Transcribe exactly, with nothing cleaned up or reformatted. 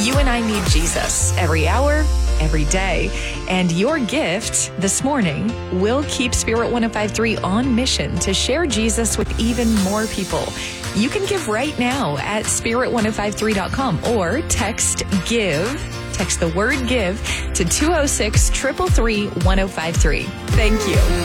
You and I need Jesus every hour, every day. And your gift this morning will keep Spirit one oh five three on mission to share Jesus with even more people. You can give right now at spirit ten fifty-three dot com or text GIVE, text the word GIVE to two oh six, three three three, one oh five three. Thank you.